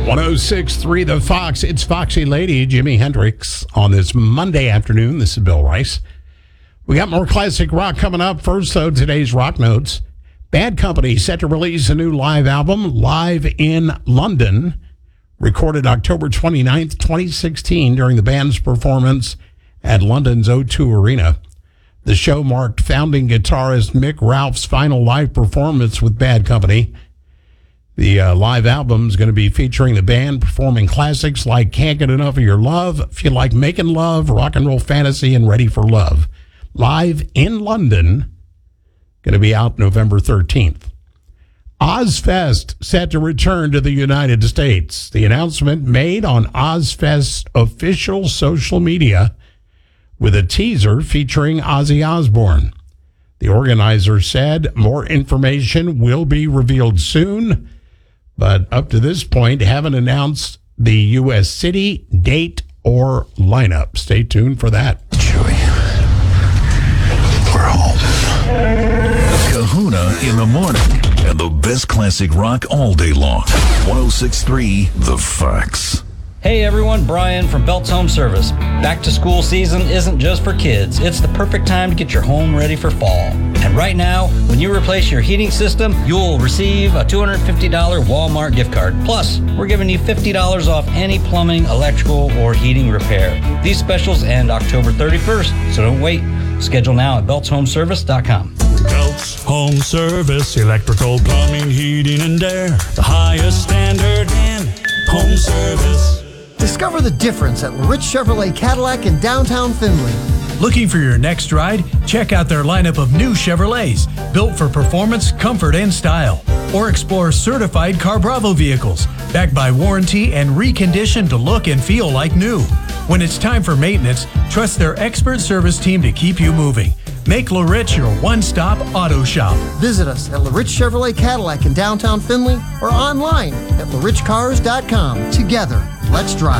106.3 The Fox. It's Foxy Lady, Jimi Hendrix on this Monday afternoon. This is Bill Rice. We got more classic rock coming up. First, though, today's Rock Notes. Bad Company set to release a new live album, Live in London, recorded October 29th, 2016, during the band's performance at London's O2 Arena. The show marked founding guitarist Mick Ralph's final live performance with Bad Company. The live album is going to be featuring the band performing classics like Can't Get Enough of Your Love, Feel Like Making Love, Rock and Roll Fantasy, and Ready for Love. Live in London, going to be out November 13th. Ozfest set to return to the United States. The announcement made on Ozfest's official social media with a teaser featuring Ozzy Osbourne. The organizer said more information will be revealed soon, but up to this point, haven't announced the U.S. city, date, or lineup. Stay tuned for that. Chewy, we're home. Kahuna in the morning, and the best classic rock all day long. 106.3 The Fox. Hey everyone, Brian from Belts Home Service. Back to school season isn't just for kids. It's the perfect time to get your home ready for fall. And right now, when you replace your heating system, you'll receive a $250 Walmart gift card. Plus, we're giving you $50 off any plumbing, electrical, or heating repair. These specials end October 31st, so don't wait. Schedule now at beltshomeservice.com. Belts Home Service, electrical, plumbing, heating, and air. The highest standard in home service. Discover the difference at Rich Chevrolet Cadillac in downtown Findlay. Looking for your next ride? Check out their lineup of new Chevrolets, built for performance, comfort, and style. Or explore certified Car Bravo vehicles, backed by warranty and reconditioned to look and feel like new. When it's time for maintenance, trust their expert service team to keep you moving. Make LaRich your one-stop auto shop. Visit us at LaRich Chevrolet Cadillac in downtown Findlay or online at larichcars.com. Together, let's drive.